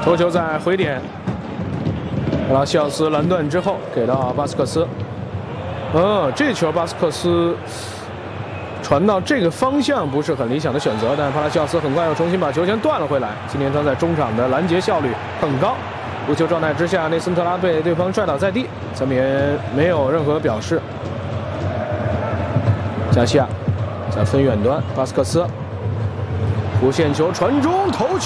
头球在回点，拉西奥斯拦断之后给到巴斯克斯。这球巴斯克斯传到这个方向不是很理想的选择，但帕拉西奥斯很快又重新把球权断了回来。今天他在中场的拦截效率很高。无球状态之下，内森特拉被对方拽倒在地，泽米恩没有任何表示。加西亚在分远端，巴斯克斯弧线球传中头球。